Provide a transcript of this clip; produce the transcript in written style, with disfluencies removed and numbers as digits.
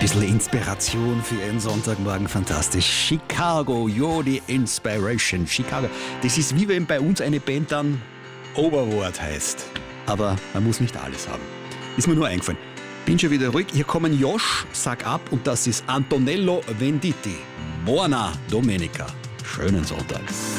Bisschen Inspiration für Ihren Sonntagmorgen, fantastisch. Chicago, you're the inspiration. Chicago, das ist wie wenn bei uns eine Band dann Overword heißt. Aber man muss nicht alles haben. Ist mir nur eingefallen. Bin schon wieder ruhig. Hier kommen Josh, Sag ab, und das ist Antonello Venditti. Buona Domenica. Schönen Sonntag.